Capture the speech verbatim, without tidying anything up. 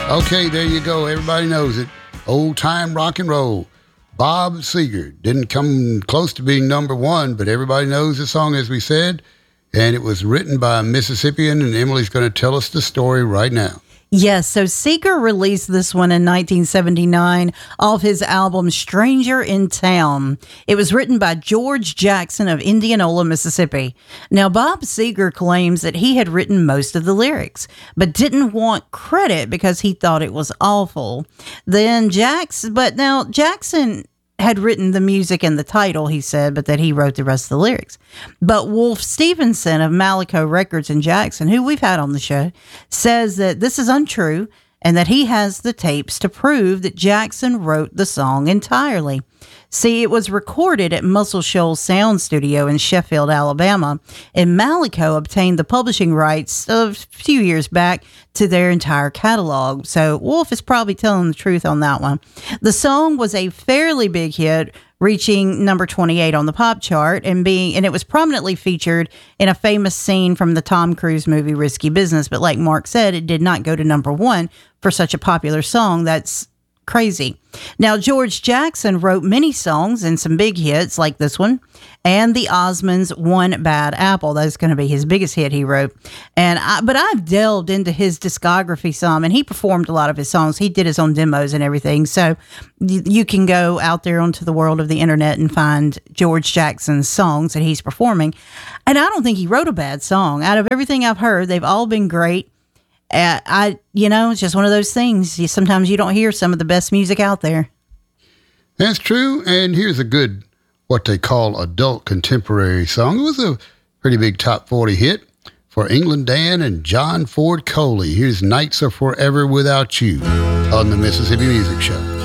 Okay, there you go. Everybody knows it. Old time rock and roll. Bob Seger didn't come close to being number one, but everybody knows the song, as we said, and it was written by a Mississippian, and Emily's going to tell us the story right now. Yes, so Seeger released this one in nineteen seventy-nine off his album Stranger in Town. It was written by George Jackson of Indianola, Mississippi. Now, Bob Seger claims that he had written most of the lyrics, but didn't want credit because he thought it was awful. Then Jackson, but now Jackson had written the music and the title, he said, but that he wrote the rest of the lyrics. But Wolf Stevenson of Malico Records in Jackson, who we've had on the show, says that this is untrue and that he has the tapes to prove that Jackson wrote the song entirely. See, it was recorded at Muscle Shoals Sound Studio in Sheffield, Alabama, and Malico obtained the publishing rights a few years back to their entire catalog. So Wolf is probably telling the truth on that one. The song was a fairly big hit, reaching number twenty-eight on the pop chart, and being and it was prominently featured in a famous scene from the Tom Cruise movie Risky Business. But like Mark said, it did not go to number one for such a popular song. That's crazy. Now, George Jackson wrote many songs and some big hits like this one and the Osmonds' One Bad Apple. That's going to be his biggest hit he wrote. And I, but I've delved into his discography some, and he performed a lot of his songs. He did his own demos and everything. So you, you can go out there onto the world of the internet and find George Jackson's songs that he's performing. And I don't think he wrote a bad song. Out of everything I've heard, they've all been great. Uh, I, you know, it's just one of those things. You, sometimes you don't hear some of the best music out there. That's true. And here's a good, what they call adult contemporary song. It was a pretty big top forty hit for England Dan and John Ford Coley. Here's Nights Are Forever Without You on the Mississippi Music Show.